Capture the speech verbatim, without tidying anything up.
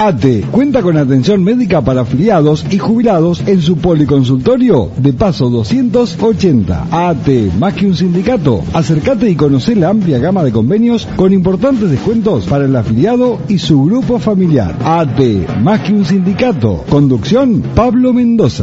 ATE cuenta con atención médica para afiliados y jubilados en su policonsultorio de Paso doscientos ochenta. ATE, más que un sindicato, acércate y conoce la amplia gama de convenios con importantes descuentos para el afiliado y su grupo familiar. ATE, más que un sindicato. Conducción, Pablo Mendoza.